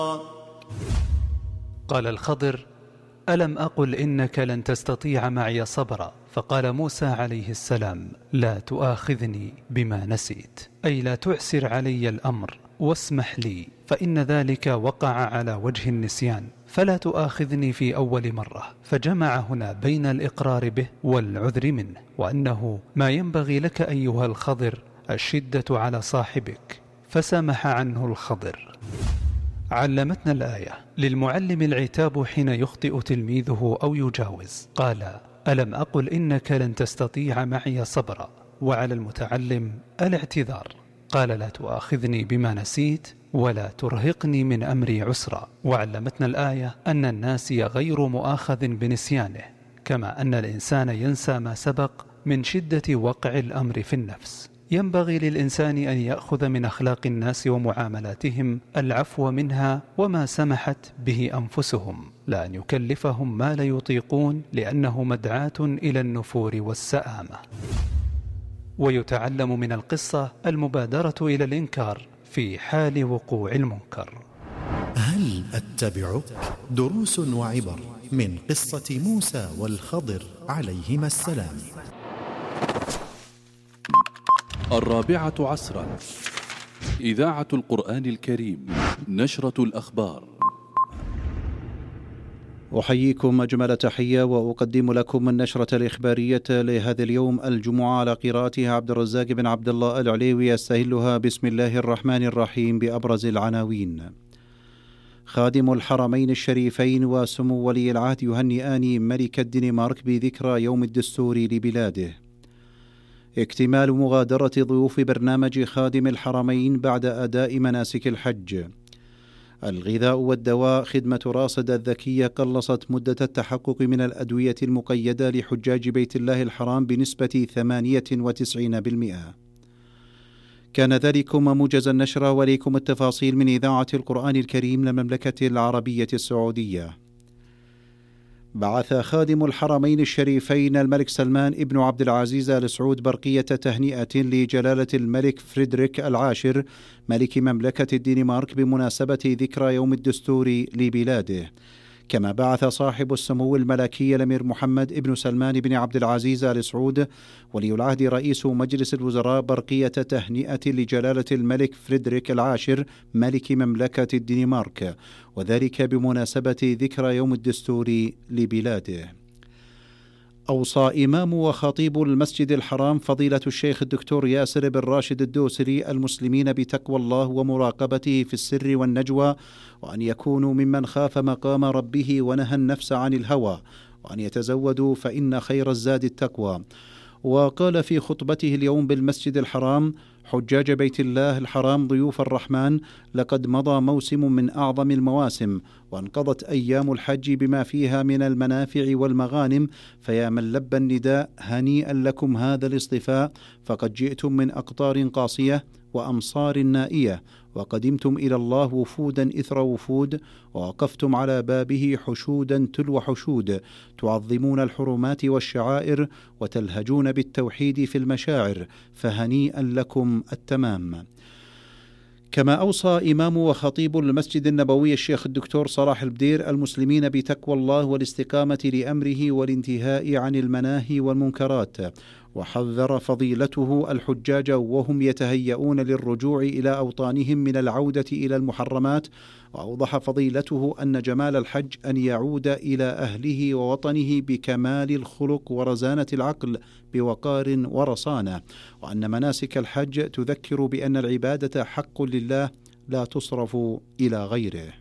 قال الخضر: ألم أقل إنك لن تستطيع معي صبرا؟ فقال موسى عليه السلام: لا تؤاخذني بما نسيت، أي لا تعسر علي الأمر واسمح لي، فإن ذلك وقع على وجه النسيان، فلا تؤاخذني في أول مرة. فجمع هنا بين الإقرار به والعذر منه، وأنه ما ينبغي لك أيها الخضر الشدة على صاحبك، فسمح عنه الخضر. علمتنا الآية: للمعلم العتاب حين يخطئ تلميذه أو يجاوز. قال: ألم أقل إنك لن تستطيع معي صبرا، وعلى المتعلم الاعتذار. قال: لا تؤاخذني بما نسيت ولا ترهقني من أمري عسرا. وعلمتنا الآية أن الناسي غير مؤاخذ بنسيانه، كما أن الإنسان ينسى ما سبق من شدة وقع الأمر في النفس. ينبغي للإنسان أن يأخذ من أخلاق الناس ومعاملاتهم العفو منها وما سمحت به أنفسهم، لا أن يكلفهم ما لا يطيقون، لأنه مدعاة إلى النفور والسآمة. ويتعلم من القصة المبادرة إلى الإنكار في حال وقوع المنكر. هل أتبعك؟ دروس وعبر من قصة موسى والخضر عليهما السلام. 4 عصرا، إذاعة القرآن الكريم، نشرة الأخبار. أحييكم أجمل تحية، وأقدم لكم النشرة الإخبارية لهذا اليوم الجمعة على قراءتها عبد الرزاق بن عبد الله العليوي. أستهلها بسم الله الرحمن الرحيم بأبرز العناوين. خادم الحرمين الشريفين وسمو ولي العهد يهنئان ملك الدنمارك بذكرى يوم الدستور لبلاده. اكتمال مغادرة ضيوف برنامج خادم الحرمين بعد أداء مناسك الحج. الغذاء والدواء خدمة راصد الذكية قلصت مدة التحقق من الأدوية المقيدة لحجاج بيت الله الحرام بنسبة 98%. كان ذلكم موجز النشرة، وليكم التفاصيل من إذاعة القرآن الكريم للمملكة العربية السعودية. بعث خادم الحرمين الشريفين الملك سلمان ابن عبد العزيز آل سعود برقية تهنئة لجلالة الملك فريدريك العاشر ملك مملكة الدنمارك بمناسبة ذكرى يوم الدستور لبلاده. كما بعث صاحب السمو الملكي الأمير محمد ابن سلمان بن عبد العزيز آل سعود ولي العهد رئيس مجلس الوزراء برقية تهنئة لجلالة الملك فريدريك العاشر ملك مملكة الدنمارك، وذلك بمناسبة ذكرى يوم الدستور لبلاده. أوصى إمام وخطيب المسجد الحرام فضيلة الشيخ الدكتور ياسر بن راشد الدوسري المسلمين بتقوى الله ومراقبته في السر والنجوى، وأن يكونوا ممن خاف مقام ربه ونهى النفس عن الهوى، وأن يتزودوا فإن خير الزاد التقوى. وقال في خطبته اليوم بالمسجد الحرام: حجاج بيت الله الحرام ضيوف الرحمن، لقد مضى موسم من أعظم المواسم، وانقضت أيام الحج بما فيها من المنافع والمغانم، فيا من لبى النداء هنيئا لكم هذا الاصطفاء، فقد جئتم من أقطار قاصية وأمصار نائية، وقدمتم إلى الله وفودا إثر وفود، ووقفتم على بابه حشودا تلو حشود، تعظمون الحرمات والشعائر وتلهجون بالتوحيد في المشاعر، فهنيئا لكم التمام. كما أوصى إمام وخطيب المسجد النبوي الشيخ الدكتور صلاح البدير المسلمين بتقوى الله والاستقامة لأمره والانتهاء عن المناهي والمنكرات، وحذر فضيلته الحجاج وهم يتهيئون للرجوع إلى أوطانهم من العودة إلى المحرمات. وأوضح فضيلته أن جمال الحج أن يعود إلى أهله ووطنه بكمال الخلق ورزانة العقل بوقار ورصانة، وأن مناسك الحج تذكر بأن العبادة حق لله لا تصرف إلى غيره.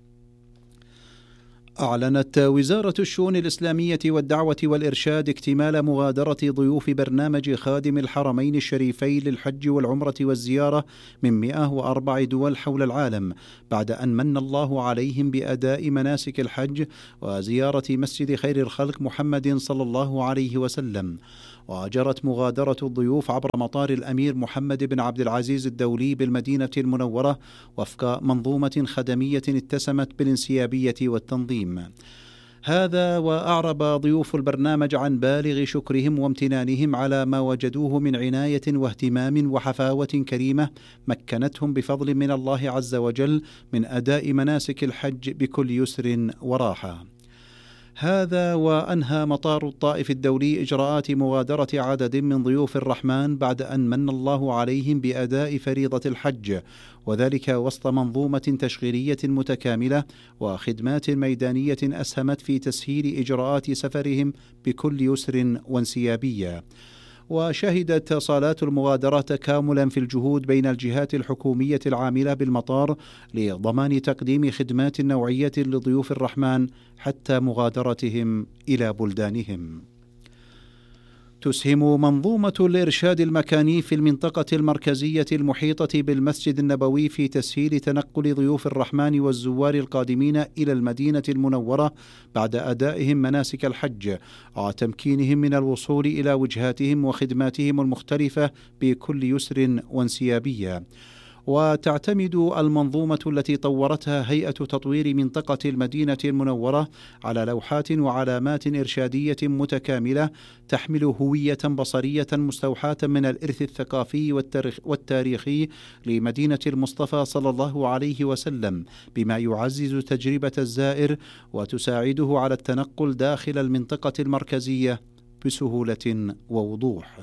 أعلنت وزارة الشؤون الإسلامية والدعوة والإرشاد اكتمال مغادرة ضيوف برنامج خادم الحرمين الشريفين للحج والعمرة والزيارة من 104 دول حول العالم، بعد أن من الله عليهم بأداء مناسك الحج وزيارة مسجد خير الخلق محمد صلى الله عليه وسلم. وجرت مغادرة الضيوف عبر مطار الأمير محمد بن عبد العزيز الدولي بالمدينة المنورة وفق منظومة خدمية اتسمت بالانسيابية والتنظيم. هذا وأعرب ضيوف البرنامج عن بالغ شكرهم وامتنانهم على ما وجدوه من عناية واهتمام وحفاوة كريمة مكنتهم بفضل من الله عز وجل من أداء مناسك الحج بكل يسر وراحة. هذا وأنهى مطار الطائف الدولي إجراءات مغادرة عدد من ضيوف الرحمن بعد أن من الله عليهم بأداء فريضة الحج، وذلك وسط منظومة تشغيلية متكاملة وخدمات ميدانية أسهمت في تسهيل إجراءات سفرهم بكل يسر وانسيابية. وشهدت صالات المغادرة تكاملا في الجهود بين الجهات الحكومية العاملة بالمطار لضمان تقديم خدمات نوعية لضيوف الرحمن حتى مغادرتهم إلى بلدانهم. تسهم منظومة الإرشاد المكاني في المنطقة المركزية المحيطة بالمسجد النبوي في تسهيل تنقل ضيوف الرحمن والزوار القادمين إلى المدينة المنورة بعد أدائهم مناسك الحج، وتمكينهم من الوصول إلى وجهاتهم وخدماتهم المختلفة بكل يسر وانسيابية. وتعتمد المنظومة التي طورتها هيئة تطوير منطقة المدينة المنورة على لوحات وعلامات إرشادية متكاملة تحمل هوية بصرية مستوحاة من الإرث الثقافي والتاريخي لمدينة المصطفى صلى الله عليه وسلم، بما يعزز تجربة الزائر وتساعده على التنقل داخل المنطقة المركزية بسهولة ووضوح.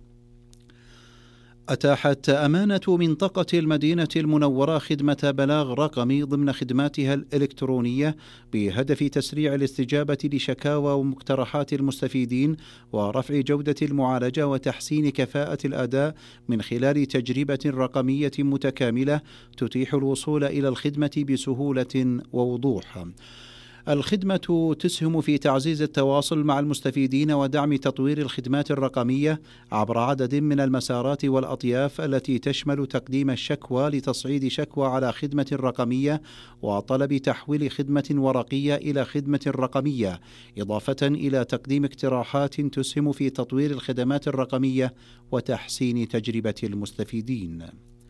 أتاحت أمانة منطقة المدينة المنورة خدمة بلاغ رقمي ضمن خدماتها الإلكترونية بهدف تسريع الاستجابة لشكاوى ومقترحات المستفيدين ورفع جودة المعالجة وتحسين كفاءة الأداء من خلال تجربة رقمية متكاملة تتيح الوصول إلى الخدمة بسهولة ووضوح. الخدمة تسهم في تعزيز التواصل مع المستفيدين ودعم تطوير الخدمات الرقمية عبر عدد من المسارات والأطياف التي تشمل تقديم الشكوى لتصعيد شكوى على خدمة رقمية وطلب تحويل خدمة ورقية إلى خدمة رقمية، إضافة إلى تقديم اقتراحات تسهم في تطوير الخدمات الرقمية وتحسين تجربة المستفيدين.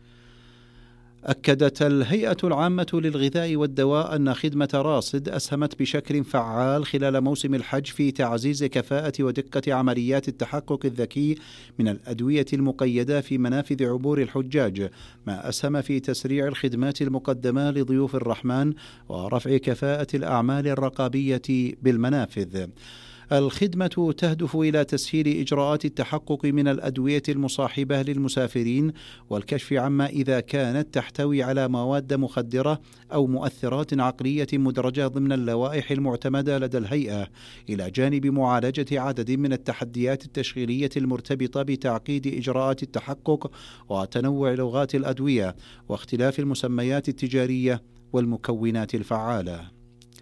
أكدت الهيئة العامة للغذاء والدواء أن خدمة راصد أسهمت بشكل فعال خلال موسم الحج في تعزيز كفاءة ودقة عمليات التحقق الذكي من الأدوية المقيدة في منافذ عبور الحجاج، ما أسهم في تسريع الخدمات المقدمة لضيوف الرحمن ورفع كفاءة الأعمال الرقابية بالمنافذ. الخدمة تهدف إلى تسهيل إجراءات التحقق من الأدوية المصاحبة للمسافرين والكشف عما إذا كانت تحتوي على مواد مخدرة أو مؤثرات عقلية مدرجة ضمن اللوائح المعتمدة لدى الهيئة، إلى جانب معالجة عدد من التحديات التشغيلية المرتبطة بتعقيد إجراءات التحقق وتنوع لغات الأدوية واختلاف المسميات التجارية والمكونات الفعالة.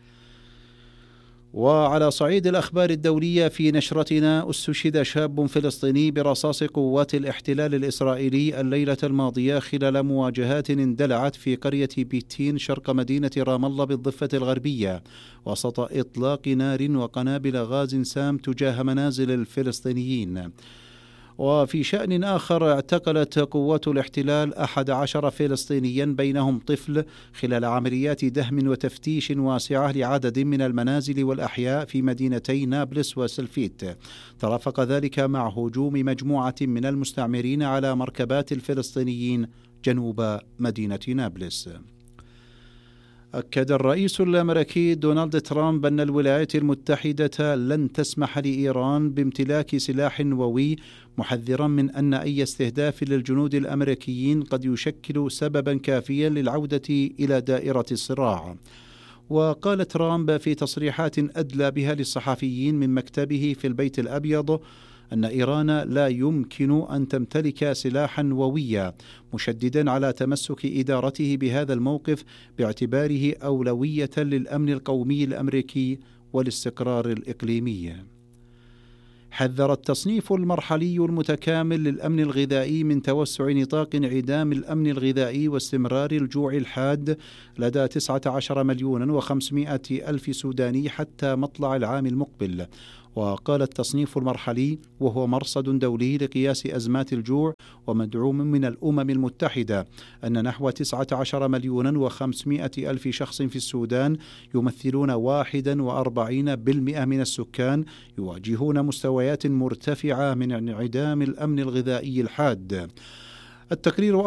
وعلى صعيد الأخبار الدولية في نشرتنا، استشهد شاب فلسطيني برصاص قوات الاحتلال الإسرائيلي الليلة الماضية خلال مواجهات اندلعت في قرية بيتين شرق مدينة رام الله بالضفة الغربية وسط إطلاق نار وقنابل غاز سام تجاه منازل الفلسطينيين. وفي شأن آخر، اعتقلت قوات الاحتلال 11 فلسطينيا بينهم طفل خلال عمليات دهم وتفتيش واسعة لعدد من المنازل والأحياء في مدينتي نابلس وسلفيت، ترافق ذلك مع هجوم مجموعة من المستعمرين على مركبات الفلسطينيين جنوب مدينة نابلس. أكد الرئيس الأمريكي دونالد ترامب أن الولايات المتحدة لن تسمح لإيران بامتلاك سلاح نووي، محذرا من أن أي استهداف للجنود الأمريكيين قد يشكل سببا كافيا للعودة إلى دائرة الصراع. وقال ترامب في تصريحات أدلى بها للصحفيين من مكتبه في البيت الأبيض أن إيران لا يمكن أن تمتلك سلاحا نوويا، مشددا على تمسك إدارته بهذا الموقف باعتباره أولوية للأمن القومي الأمريكي والاستقرار الإقليمي. حذر التصنيف المرحلي المتكامل للأمن الغذائي من توسع نطاق انعدام الأمن الغذائي واستمرار الجوع الحاد لدى 19,500,000 سوداني حتى مطلع العام المقبل. وقال التصنيف المرحلي وهو مرصد دولي لقياس أزمات الجوع ومدعوم من الأمم المتحدة أن نحو 19,500,000 شخص في السودان يمثلون 41% من السكان يواجهون مستويات مرتفعة من انعدام الأمن الغذائي الحاد. التقرير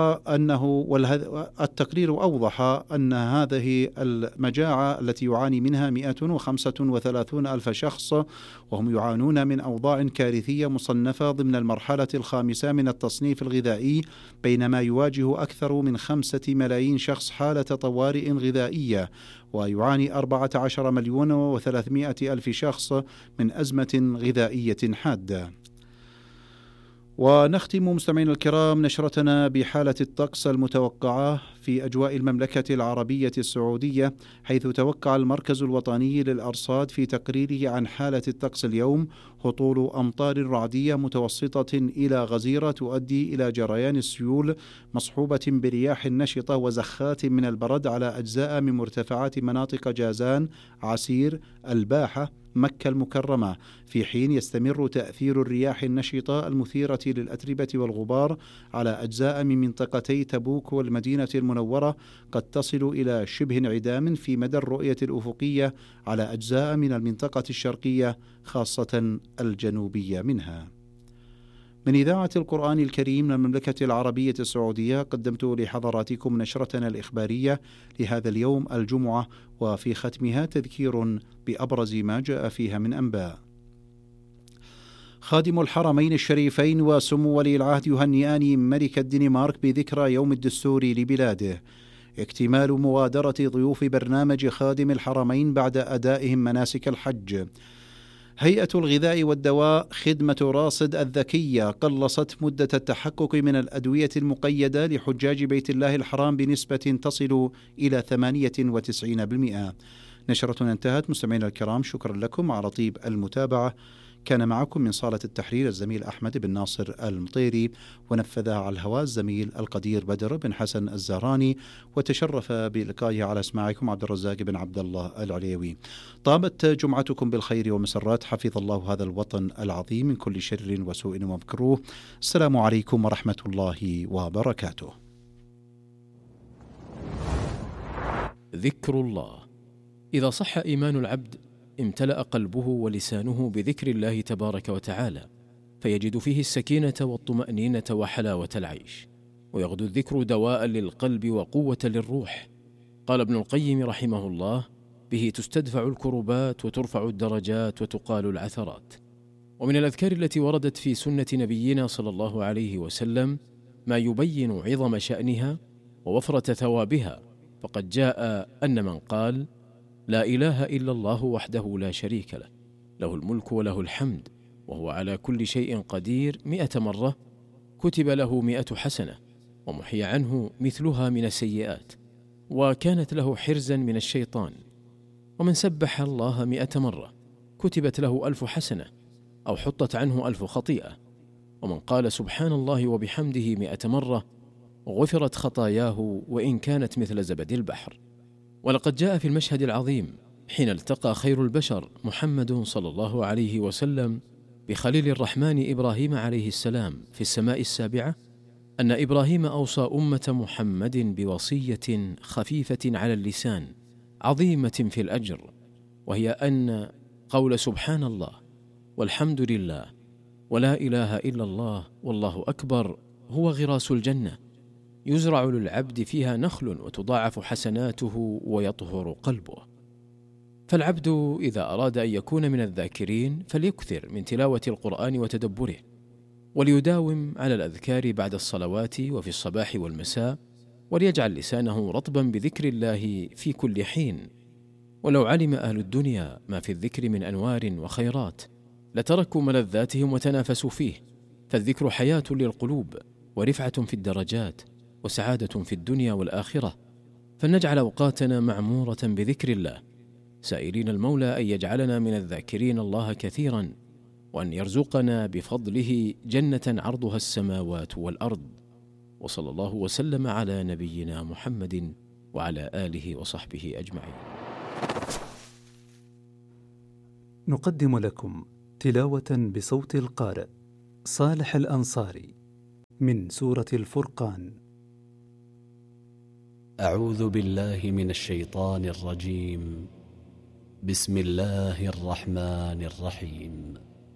أوضح أن هذه المجاعة التي يعاني منها 135,000 شخص وهم يعانون من أوضاع كارثية مصنفة ضمن المرحلة الخامسة من التصنيف الغذائي، بينما يواجه أكثر من 5 ملايين شخص حالة طوارئ غذائية، ويعاني 14,300,000 شخص من أزمة غذائية حادة. ونختم مستمعينا الكرام نشرتنا بحالة الطقس المتوقعة في أجواء المملكة العربية السعودية، حيث توقع المركز الوطني للأرصاد في تقريره عن حالة الطقس اليوم هطول أمطار رعدية متوسطة إلى غزيرة تؤدي إلى جريان السيول مصحوبة برياح نشطة وزخات من البرد على أجزاء من مرتفعات مناطق جازان، عسير، الباحة، مكة المكرمة، في حين يستمر تأثير الرياح النشطة المثيرة للأتربة والغبار على أجزاء من منطقتي تبوك والمدينة المنورة، قد تصل إلى شبه انعدام في مدى الرؤية الأفقية على أجزاء من المنطقة الشرقية خاصة الجنوبية منها. من إذاعة القرآن الكريم من المملكة العربية السعودية قدمت لحضراتكم نشرتنا الإخبارية لهذا اليوم الجمعة، وفي ختمها تذكير بأبرز ما جاء فيها من أنباء. خادم الحرمين الشريفين وسمو ولي العهد يهنئان ملك الدنمارك بذكرى يوم الدستور لبلاده. اكتمال مبادرة ضيوف برنامج خادم الحرمين بعد أدائهم مناسك الحج. هيئة الغذاء والدواء خدمة راصد الذكية قلصت مدة التحقق من الأدوية المقيدة لحجاج بيت الله الحرام بنسبة تصل إلى 98%. نشرتنا انتهت مستمعينا الكرام، شكرا لكم على طيب المتابعة. كان معكم من صالة التحرير الزميل أحمد بن ناصر المطيري، ونفذ على الهواء الزميل القدير بدر بن حسن الزهراني، وتشرف بلقائه على اسماعكم عبد الرزاق بن عبد الله العليوي. طابت جمعتكم بالخير ومسرات، حفظ الله هذا الوطن العظيم من كل شر وسوء ومكروه. السلام عليكم ورحمة الله وبركاته. ذكر الله. إذا صح إيمان العبد امتلأ قلبه ولسانه بذكر الله تبارك وتعالى، فيجد فيه السكينة والطمأنينة وحلاوة العيش، ويغدو الذكر دواء للقلب وقوة للروح. قال ابن القيم رحمه الله: به تستدفع الكربات وترفع الدرجات وتقال العثرات. ومن الأذكار التي وردت في سنة نبينا صلى الله عليه وسلم ما يبين عظم شأنها ووفرة ثوابها، فقد جاء أن من قال: لا إله إلا الله وحده لا شريك له، له الملك وله الحمد وهو على كل شيء قدير 100 مرة، كتب له 100 حسنة ومحي عنه مثلها من السيئات، وكانت له حرزا من الشيطان. ومن سبح الله 100 مرة كتبت له 1000 حسنة أو حطت عنه 1000 خطيئة. ومن قال سبحان الله وبحمده 100 مرة غفرت خطاياه وإن كانت مثل زبد البحر. ولقد جاء في المشهد العظيم حين التقى خير البشر محمد صلى الله عليه وسلم بخليل الرحمن إبراهيم عليه السلام في السماء السابعة، أن إبراهيم أوصى أمة محمد بوصية خفيفة على اللسان عظيمة في الأجر، وهي أن قول سبحان الله والحمد لله ولا إله إلا الله والله أكبر هو غراس الجنة، يزرع للعبد فيها نخل وتضاعف حسناته ويطهر قلبه. فالعبد إذا أراد أن يكون من الذاكرين فليكثر من تلاوة القرآن وتدبره، وليداوم على الأذكار بعد الصلوات وفي الصباح والمساء، وليجعل لسانه رطبا بذكر الله في كل حين. ولو علم أهل الدنيا ما في الذكر من أنوار وخيرات لتركوا ملذاتهم وتنافسوا فيه، فالذكر حياة للقلوب ورفعة في الدرجات وسعادة في الدنيا والآخرة. فلنجعل أوقاتنا معمورة بذكر الله، سائلين المولى أن يجعلنا من الذاكرين الله كثيرا، وأن يرزقنا بفضله جنة عرضها السماوات والأرض. وصلى الله وسلم على نبينا محمد وعلى آله وصحبه أجمعين. نقدم لكم تلاوة بصوت القارئ صالح الأنصاري من سورة الفرقان. أعوذ بالله من الشيطان الرجيم. بسم الله الرحمن الرحيم.